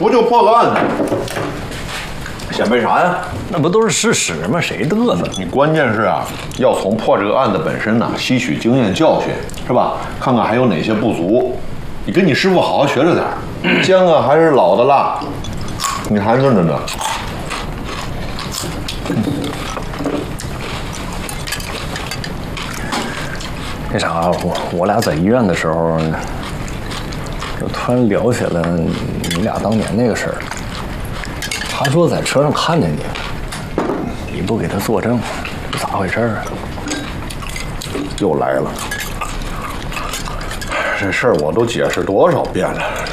不就破个案子？先为啥呀？ 那不都是事实吗？谁嘚瑟？ 你关键是啊，要从破这个案子本身呢，吸取经验教训，是吧？看看还有哪些不足。你跟你师傅好好学着点儿。姜啊还是老的辣，你还炖着呢。 那啥，我俩在医院的时候，就突然聊起了你俩当年那个事儿。他说在车上看见你，你不给他作证，咋回事啊？ 又来了，这事儿我都解释多少遍了。